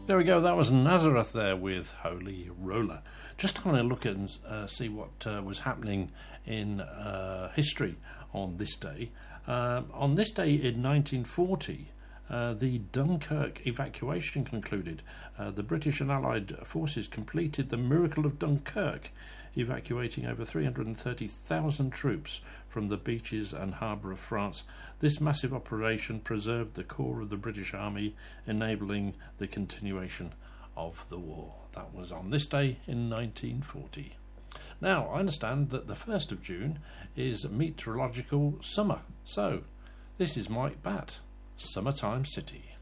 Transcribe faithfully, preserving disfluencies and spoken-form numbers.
There we go. That was Nazareth there with Holy Roller. Just having a look and uh, see what uh, was happening in uh, history on this day. Uh, on this day in nineteen forty, uh, the Dunkirk evacuation concluded. Uh, the British and Allied forces completed the Miracle of Dunkirk, evacuating over three hundred thirty thousand troops from the beaches and harbour of France. This massive operation preserved the core of the British Army, enabling the continuation of the war. That was on this day in nineteen forty. Now, I understand that the first of June is meteorological summer. So, this is Mike Batt, Summertime City.